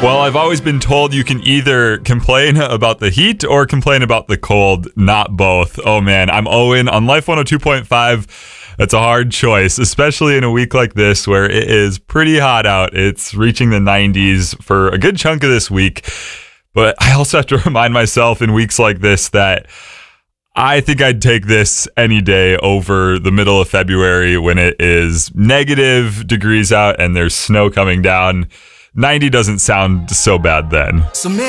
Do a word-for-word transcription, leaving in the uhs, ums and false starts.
Well, I've always been told you can either complain about the heat or complain about the cold, not both. Oh man, I'm Owen on Life one oh two point five. That's a hard choice, especially in a week like this where it is pretty hot out. It's reaching the nineties for a good chunk of this week. But I also have to remind myself in weeks like this that I think I'd take this any day over the middle of February when it is negative degrees out and there's snow coming down. ninety doesn't sound so bad then. So